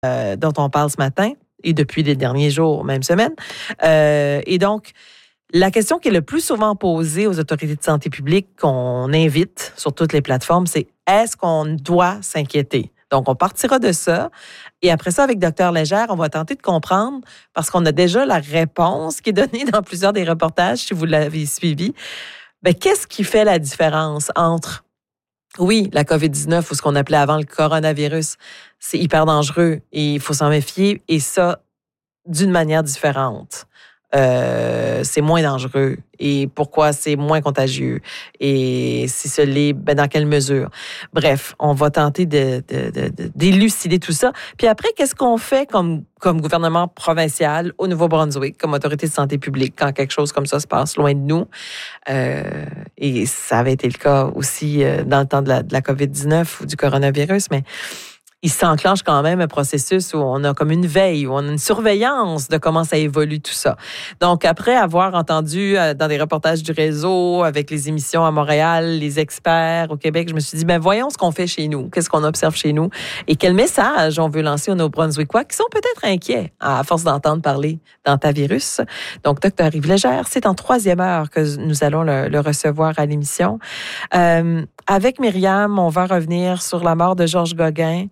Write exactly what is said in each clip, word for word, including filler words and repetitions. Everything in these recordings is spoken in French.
euh, dont on parle ce matin et depuis les derniers jours, même semaine. Euh, et donc, la question qui est le plus souvent posée aux autorités de santé publique qu'on invite sur toutes les plateformes, c'est est-ce qu'on doit s'inquiéter? Donc, on partira de ça. Et après ça, avec Docteur Légère, on va tenter de comprendre, parce qu'on a déjà la réponse qui est donnée dans plusieurs des reportages, si vous l'avez suivi. Bien, qu'est-ce qui fait la différence entre, oui, la covid dix-neuf ou ce qu'on appelait avant le coronavirus, c'est hyper dangereux et il faut s'en méfier, et ça, d'une manière différente. Euh, c'est moins dangereux et pourquoi c'est moins contagieux et si ce l'est, ben dans quelle mesure. Bref, on va tenter de, de, de, de, d'élucider tout ça. Puis après, qu'est-ce qu'on fait comme, comme gouvernement provincial au Nouveau-Brunswick, comme autorité de santé publique, quand quelque chose comme ça se passe loin de nous? Euh, et ça avait été le cas aussi euh, dans le temps de la, de la covid dix-neuf ou du coronavirus, mais il s'enclenche quand même un processus où on a comme une veille, où on a une surveillance de comment ça évolue tout ça. Donc, après avoir entendu euh, dans des reportages du réseau, avec les émissions à Montréal, les experts au Québec, je me suis dit, ben voyons ce qu'on fait chez nous, qu'est-ce qu'on observe chez nous et quel message on veut lancer aux Nouveau-Brunswickois qui sont peut-être inquiets à force d'entendre parler d'antavirus. Donc, Docteur Yves Légère, c'est en troisième heure que nous allons le, le recevoir à l'émission. Euh, avec Myriam, on va revenir sur la mort de Georges Gauguin.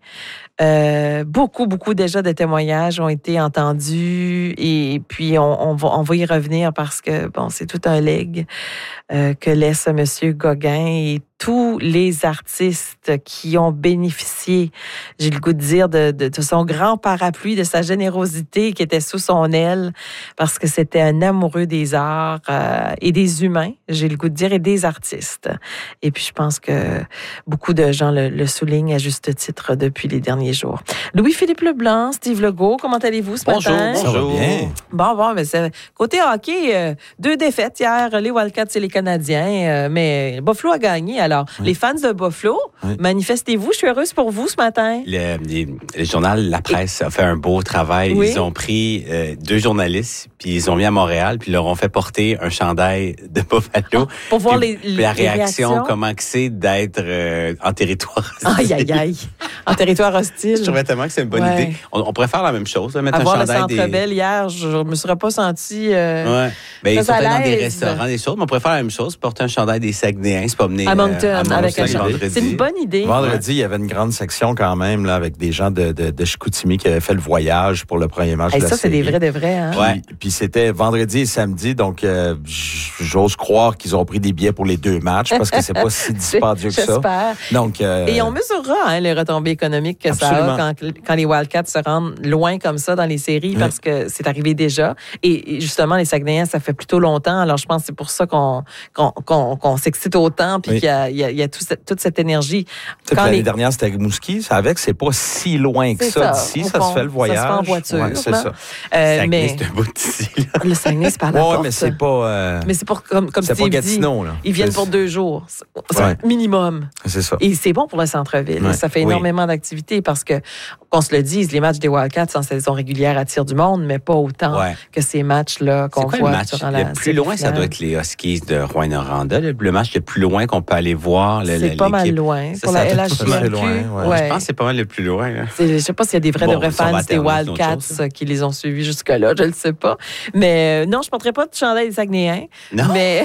Euh, beaucoup, beaucoup déjà de témoignages ont été entendus et puis on, on, va, on va y revenir parce que, bon, c'est tout un legs euh, que laisse M. Gauguin et tous les artistes qui ont bénéficié, j'ai le goût de dire, de, de, de son grand parapluie, de sa générosité qui était sous son aile, parce que c'était un amoureux des arts euh, et des humains, j'ai le goût de dire, et des artistes. Et puis, je pense que beaucoup de gens le, le soulignent à juste titre depuis les derniers jours. Louis-Philippe Leblanc, Steve Legault, comment allez-vous ce bonjour, matin? Bonjour, bonjour. Bien. Bon, bon, mais c'est, côté hockey, euh, deux défaites hier, les Wildcats et les Canadiens, euh, mais Buffalo a gagné. Alors, oui. Les fans de Buffalo, oui. Manifestez-vous. Je suis heureuse pour vous ce matin. Le, les, le journal La Presse et... a fait un beau travail. Oui. Ils ont pris euh, deux journalistes, puis ils ont mis à Montréal, puis ils leur ont fait porter un chandail de Buffalo. Ah, pour voir puis, les, puis la les réaction, réactions. comment que c'est d'être euh, en territoire hostile. Aïe, aïe, aïe. En territoire hostile. Je trouvais tellement que c'est une bonne ouais. idée. On, on pourrait faire la même chose, là, mettre Avoir un chandail le Centre des... Bell hier, je ne me serais pas sentie euh, ouais. Ben, ils sont allés dans des l'aise. restaurants, des choses, mais on pourrait faire la même chose, porter un chandail des Saguenayens, se promener à Moncton, euh, à Moncton avec un vendredi. C'est une bonne idée. Vendredi, il y avait une grande section quand même là, avec des gens de, de, de Chicoutimi qui avaient fait le voyage pour le premier match hey, de la ça, série. C'est des vrais de vrais. Hein? Puis, ouais. puis c'était vendredi et samedi, donc euh, j'ose croire qu'ils ont pris des billets pour les deux matchs parce que c'est pas si dispendieux que ça. J'espère. Donc, euh, et on mesurera hein, les retombées économiques que absolument. Ça a quand, quand les Wildcats se rendent loin comme ça dans les séries, oui. Parce que c'est arrivé déjà. Et justement, les Saguenayens, ça fait plutôt longtemps. Alors, je pense que c'est pour ça qu'on, qu'on, qu'on, qu'on s'excite autant puis oui. qu'il y a, il y a, il y a tout cette, toute cette énergie. Quand l'année les... dernière, c'était Rimouski. Ça avec, c'est pas si loin que ça, ça d'ici. Ça fond, se fait le voyage. Ça se fait en voiture. Ouais, c'est ça. Euh, Saguenay, mais... c'est un bout d'ici. Là. Le Saguenay, c'est pas la ouais, porte. mais c'est pas... Euh... Mais c'est pour, comme, comme c'est Steve pas Gatineau, dit, là. Ils viennent c'est... pour deux jours. C'est ouais. un minimum. C'est ça. Et c'est bon pour le centre-ville. Ouais. Ça fait énormément oui. d'activités parce que, qu'on se le dise, les matchs des Wildcats en saison régulière attirent du monde, mais pas autant ouais. que ces matchs-là qu'on c'est voit le match durant le la plus loin, finale. Ça doit être les Huskies de Rouyn-Noranda. Le match le plus loin qu'on peut aller voir. Le, c'est l'équipe. Pas mal loin. Ça, pour ça la L H C Q. Loin, ouais. Ouais. Je pense que c'est pas mal le plus loin. Là. Je sais pas s'il y a des vrais, bon, de vrais fans des Wildcats chose, qui les ont suivis jusque-là. Je le sais pas. Mais euh, non, je ne porterai pas de chandail des Saguenayens. Non. Mais,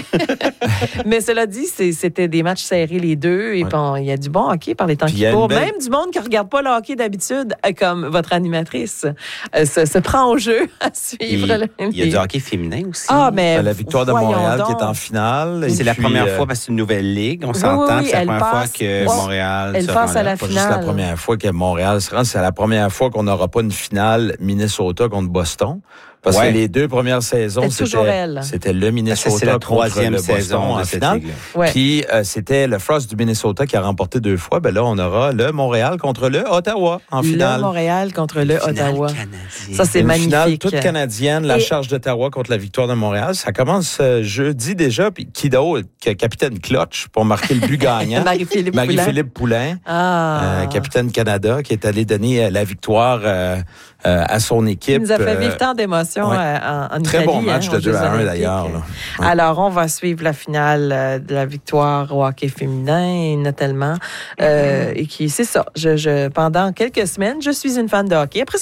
mais cela dit, c'est, c'était des matchs serrés les deux. Et ouais. bon, il y a du bon hockey par les temps qui courent. Belle... Même du monde qui ne regarde pas le hockey d'habitude, comme votre animatrice, euh, se, se prend au jeu à suivre. Il, le, il y a du hockey féminin aussi. Ah, mais la victoire de Montréal donc. Qui est en finale. C'est la première euh... fois parce que c'est une nouvelle ligue. On oui, s'entend. Oui, oui, c'est la première passe, fois que oh, Montréal elle se passe rend à la là. finale. Pas juste la première fois que Montréal se rend, c'est la première fois qu'on n'aura pas une finale Minnesota contre Boston. Parce ouais. que les deux premières saisons, c'était, c'était le Minnesota c'est la troisième contre le saison Boston en finale. Ouais. Puis euh, c'était le Frost du Minnesota qui a remporté deux fois. Ben là, on aura le Montréal contre le Ottawa en finale. Le Montréal contre le Ottawa. Canadienne. Ça, c'est une magnifique. Finale toute canadienne, la Et... charge d'Ottawa contre la victoire de Montréal. Ça commence euh, jeudi déjà. Puis Kido, capitaine clutch pour marquer le but gagnant. Marie-Philippe, Marie-Philippe Poulain, ah. euh, capitaine Canada, qui est allé donner la victoire euh, euh, à son équipe. Il nous a fait vivre tant d'émotions ouais. en, en Très Italie, bon match hein, de deux à un d'ailleurs. Là. Ouais. Alors, on va suivre la finale de la victoire au hockey féminin, notamment. Euh, et qui, c'est ça. Je, je, pendant quelques semaines, je suis une fan de hockey. Après ça,